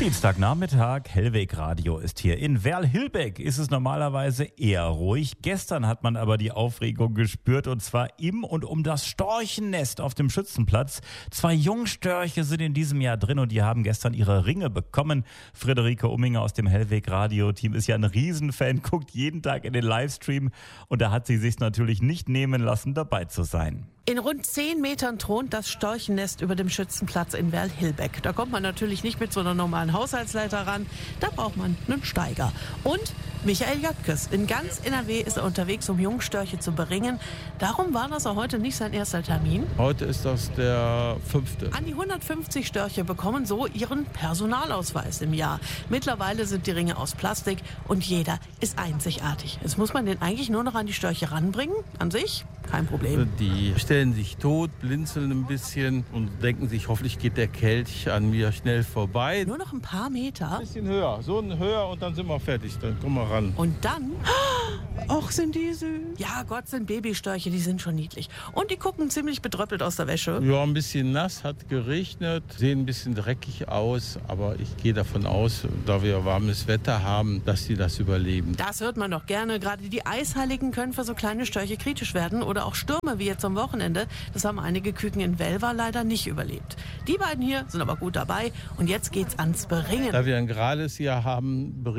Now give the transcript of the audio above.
Dienstagnachmittag, Hellweg Radio ist hier. In Werl-Hilbeck ist es normalerweise eher ruhig. Gestern hat man aber die Aufregung gespürt, und zwar im und um das Storchennest auf dem Schützenplatz. 2 Jungstörche sind in diesem Jahr drin und die haben gestern ihre Ringe bekommen. Friederike Umminger aus dem Hellweg Radio Team ist ja ein Riesenfan, guckt jeden Tag in den Livestream, und da hat sie sich natürlich nicht nehmen lassen, dabei zu sein. In rund 10 Metern thront das Storchennest über dem Schützenplatz in Werl-Hilbeck. Da kommt man natürlich nicht mit so einer normalen Haushaltsleiter ran. Da braucht man einen Steiger. Und Michael Jöttges. In ganz NRW ist er unterwegs, um Jungstörche zu beringen. Darum war das auch heute nicht sein erster Termin. Heute ist das der 5. An die 150 Störche bekommen so ihren Personalausweis im Jahr. Mittlerweile sind die Ringe aus Plastik und jeder ist einzigartig. Jetzt muss man den eigentlich nur noch an die Störche ranbringen. An sich kein Problem. Die stellen sich tot, blinzeln ein bisschen und denken sich, hoffentlich geht der Kelch an mir schnell vorbei. Nur noch ein paar Meter. Ein bisschen höher, so ein höher, und dann sind wir fertig. Dann kommen wir ran. Und dann, ach, sind die süß. Ja, Gott, sind Babystörche, die sind schon niedlich. Und die gucken ziemlich bedröppelt aus der Wäsche. Ja, ein bisschen nass, hat geregnet, sehen ein bisschen dreckig aus, aber ich gehe davon aus, da wir warmes Wetter haben, dass die das überleben. Das hört man doch gerne. Gerade die Eisheiligen können für so kleine Störche kritisch werden. Oder auch Stürme wie jetzt am Wochenende. Das haben einige Küken in Welver leider nicht überlebt. Die beiden hier sind aber gut dabei. Und jetzt geht's ans Beringen. Da wir ein gerades Jahr haben,